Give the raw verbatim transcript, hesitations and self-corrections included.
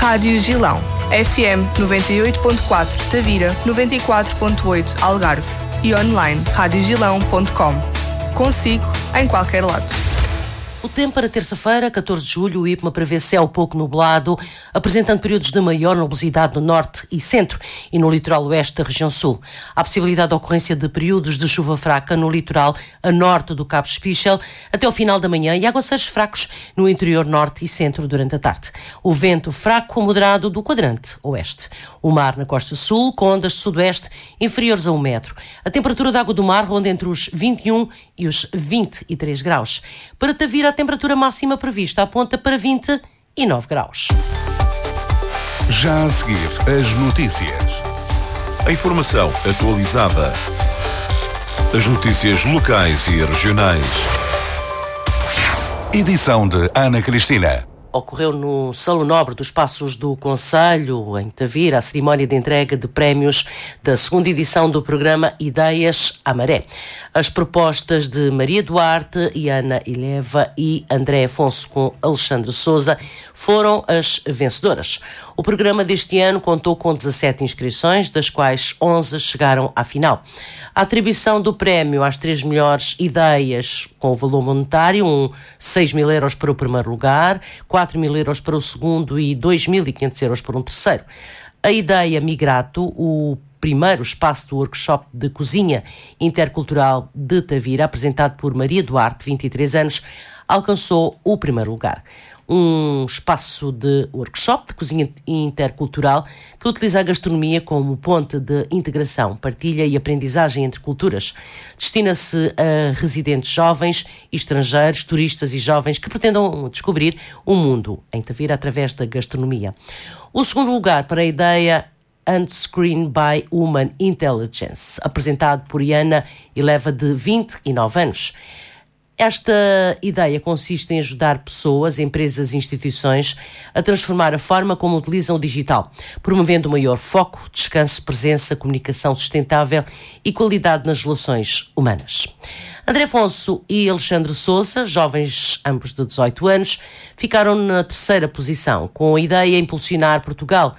Rádio Gilão, F M noventa e oito ponto quatro Tavira, noventa e quatro ponto oito Algarve e online rádio gilão ponto com. Consigo em qualquer lado. O tempo para terça-feira, catorze de julho, o IPMA prevê céu pouco nublado, apresentando períodos de maior nubosidade no norte e centro e no litoral oeste da região sul. Há possibilidade de ocorrência de períodos de chuva fraca no litoral a norte do Cabo Espichel até ao final da manhã e aguaceiros fracos no interior norte e centro durante a tarde. O vento fraco a moderado do quadrante oeste. O mar na costa sul, com ondas de sudoeste inferiores a um metro. A temperatura da água do mar ronda entre os vinte e um e os vinte e três graus. Para Tavira, a temperatura máxima prevista aponta para vinte e nove graus. Já a seguir, as notícias. A informação atualizada. As notícias locais e regionais. Edição de Ana Cristina. Ocorreu no Salão Nobre dos Passos do Concelho, em Tavira, a cerimónia de entrega de prémios da segunda edição do programa Ideias à Maré. As propostas de Maria Duarte e Ana Ileva e André Afonso com Alexandre Sousa foram as vencedoras. O programa deste ano contou com dezassete inscrições, das quais onze chegaram à final. A atribuição do prémio às três melhores ideias com o valor monetário, um seis mil euros para o primeiro lugar, quatro mil euros para o segundo e dois mil e quinhentos euros para um terceiro. A ideia Migrato, o primeiro espaço do workshop de cozinha intercultural de Tavira, apresentado por Maria Duarte, vinte e três anos, alcançou o primeiro lugar. Um espaço de workshop de cozinha intercultural que utiliza a gastronomia como ponte de integração, partilha e aprendizagem entre culturas. Destina-se a residentes jovens, estrangeiros, turistas e jovens que pretendam descobrir o mundo em Tavira através da gastronomia. O segundo lugar para a ideia Unscreened by Human Intelligence, apresentado por Iana Ileva, de vinte e nove anos. Esta ideia consiste em ajudar pessoas, empresas e instituições a transformar a forma como utilizam o digital, promovendo maior foco, descanso, presença, comunicação sustentável e qualidade nas relações humanas. André Afonso e Alexandre Sousa, jovens ambos de dezoito anos, ficaram na terceira posição, com a ideia de impulsionar Portugal